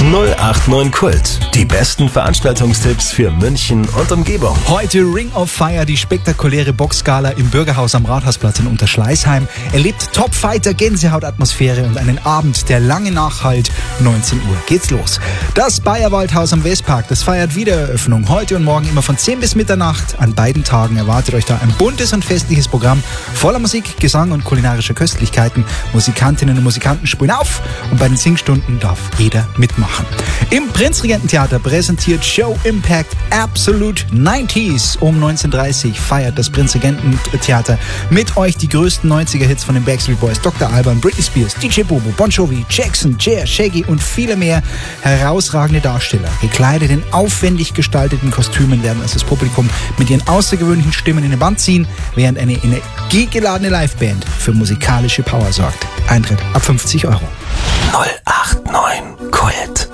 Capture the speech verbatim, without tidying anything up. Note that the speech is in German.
null acht neun Kult. Die besten Veranstaltungstipps für München und Umgebung. Heute Ring of Fire, die spektakuläre Boxgala im Bürgerhaus am Rathausplatz in Unterschleißheim. Erlebt Topfighter, Gänsehautatmosphäre und einen Abend, der lange nachhalt. neunzehn Uhr geht's los. Das Bayerwaldhaus am Westpark, das feiert Wiedereröffnung. Heute und morgen immer von zehn bis Mitternacht. An beiden Tagen erwartet euch da ein buntes und festliches Programm voller Musik, Gesang und kulinarischer Köstlichkeiten. Musikantinnen und Musikanten spielen auf und bei den Singstunden darf jeder mitmachen. Im Prinzregententheater präsentiert Show Impact Absolute neunziger. Um neunzehn Uhr dreißig feiert das Prinzregententheater mit euch die größten neunziger-Hits von den Backstreet Boys, Doktor Alban, Britney Spears, D J Bobo, Bon Jovi, Jackson, Cher, Shaggy und viele mehr. Herausragende Darsteller, gekleidet in aufwendig gestalteten Kostümen, werden also das Publikum mit ihren außergewöhnlichen Stimmen in den Bann ziehen, während eine energiegeladene Liveband für musikalische Power sorgt. Eintritt ab fünfzig Euro. null acht neun Kult.